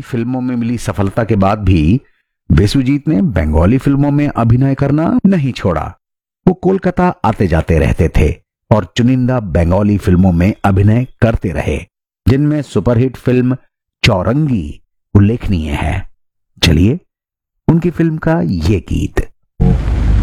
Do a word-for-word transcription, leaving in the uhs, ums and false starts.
फिल्मों में मिली सफलता के बाद भी बिस्वजीत ने बंगाली फिल्मों में अभिनय करना नहीं छोड़ा। वो कोलकाता आते जाते रहते थे और चुनिंदा बंगाली फिल्मों में अभिनय करते रहे, जिनमें सुपरहिट फिल्म चौरंगी उल्लेखनीय है। चलिए उनकी फिल्म का ये गीत।